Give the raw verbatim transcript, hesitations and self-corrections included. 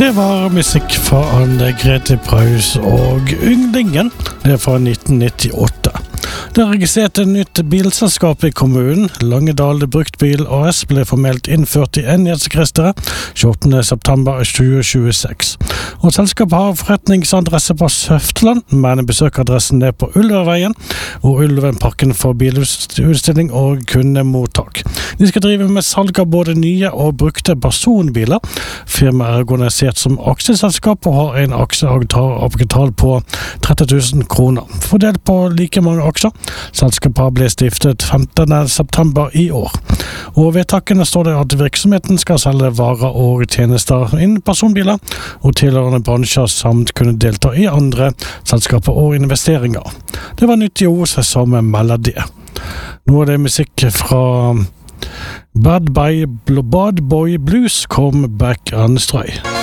Det var musikk fra Anne Grete Preus og Ynglingen, det er fra nitten nittiåtte. Det er registrert et nytt bilselskap i kommunen. Langedal Bruktbil A S ble formelt innført i enhetsregisteret tjueåttende september tjue tjueseks. Og selskapet har forretningsadresse på Søfteland, men besøkadressen er på Ulveveien og Ulvenparken for bilutstilling og kundemottak. De skal drive med salg av både nye og brukte personbiler. Firmaet er organisert som aksjeselskap og har en aksjeavgiftskapital på tretti tusen kroner, fordelt på like mange aksjer. Selskapet ble stiftet femtende september i år. Og ved takkene står det at virksomheten skal selge varer og tjenester innen personbiler og tilhørende bransjer samt kunne delta i andre selskaper og investeringer. Det var nyttige ord som melder det. Nå er det musikk fra Bad Boy Blues, Come Back and Stray.